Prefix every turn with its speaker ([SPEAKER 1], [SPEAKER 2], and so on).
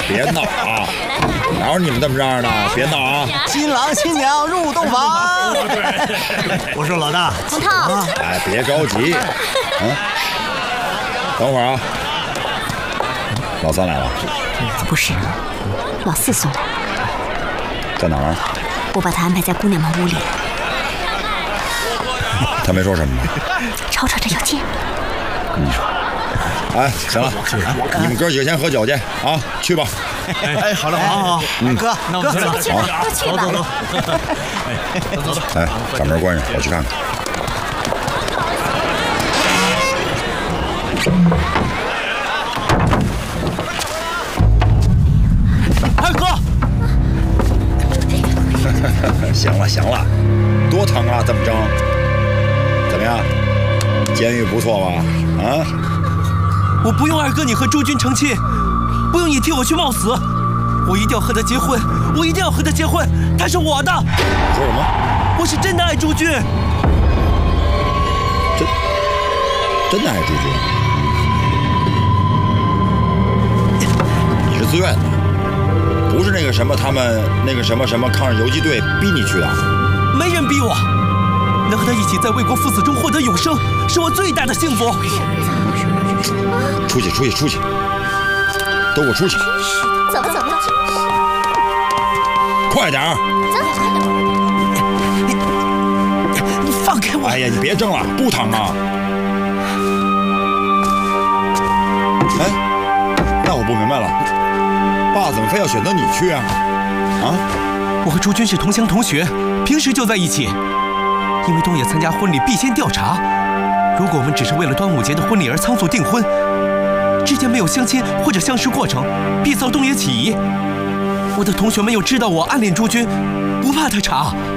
[SPEAKER 1] 别闹啊！哪有你们这么嚷的？别闹啊！
[SPEAKER 2] 新郎新娘入洞房。我说老大，
[SPEAKER 3] 洪涛，
[SPEAKER 1] 哎，别着急，等会儿啊。老三来了？
[SPEAKER 3] 不是，老四送来。
[SPEAKER 1] 在哪儿？
[SPEAKER 3] 我把他安排在姑娘们屋里。
[SPEAKER 1] 他没说什么吗？
[SPEAKER 3] 吵吵着要见。
[SPEAKER 1] 哎，行了，你们哥几个先喝酒去啊，去吧。
[SPEAKER 2] 哎，好了，好，哥，
[SPEAKER 3] 那我们走，去吧，都去吧。
[SPEAKER 1] 走。哎，把门关上，我去看看。
[SPEAKER 2] 二哥，
[SPEAKER 1] 行了，多疼啊，这么争，怎么样？监狱不错吧？啊？
[SPEAKER 2] 我不用二哥你和朱军成亲，不用你替我去冒死，我一定要和他结婚，我一定要和他结婚，他是我的。
[SPEAKER 1] 说什么？
[SPEAKER 2] 我是真的爱朱军。
[SPEAKER 1] 真的爱朱军？你是自愿的，不是那个什么他们那个什么抗日游击队逼你去的？
[SPEAKER 2] 没人逼我，能和他一起在为国赴死中获得永生，是我最大的幸福。
[SPEAKER 1] 出去，都给我出去！
[SPEAKER 3] 走吧，
[SPEAKER 1] 快点儿！
[SPEAKER 2] 你放开我！
[SPEAKER 1] 哎呀，你别争了，不疼啊！哎，那我不明白了，爸怎么非要选择你去啊？啊？
[SPEAKER 2] 我和朱军是同乡同学，平时就在一起。因为东野参加婚礼必先调查，如果我们只是为了端午节的婚礼而仓促订婚，之间没有相亲或者相识过程，必遭东野起疑。我的同学们又知道我暗恋朱军，不怕他查。